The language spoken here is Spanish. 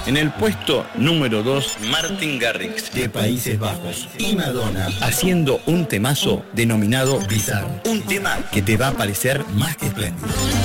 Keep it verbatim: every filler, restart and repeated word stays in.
En el puesto número dos, Martin Garrix, de Países Bajos, y Madonna, haciendo un temazo denominado Bizarre. Un tema que te va a parecer más que espléndido.